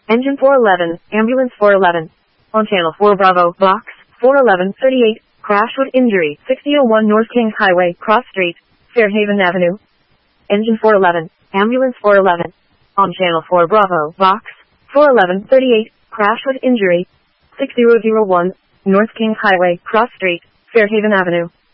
Engine 411, Ambulance 411. On Channel 4 Bravo, Box 41138, Crashwood injury, 6001 North Kings Highway, Cross Street, Fairhaven Avenue. Engine 411, Ambulance 411. On Channel 4 Bravo, Box 41138, Crashwood injury, 6001 North Kings Highway, Cross Street, Fairhaven Avenue.